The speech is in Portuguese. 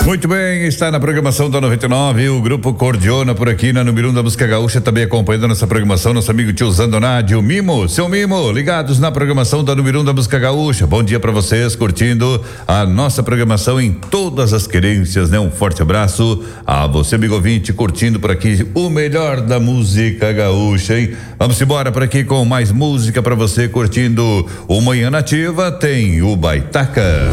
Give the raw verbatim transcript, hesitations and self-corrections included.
Muito bem, está na programação da noventa e nove, o Grupo Cordiona por aqui na número um da música gaúcha, também acompanhando nossa programação, nosso amigo tio Zandonádio, Mimo, seu Mimo, ligados na programação da número um da música gaúcha. Bom dia para vocês, curtindo a nossa programação em todas as querências, né? Um forte abraço a você, amigo ouvinte, curtindo por aqui o melhor da música gaúcha, hein? Vamos embora por aqui com mais música para você, curtindo o Manhã Nativa, tem o Baitaca.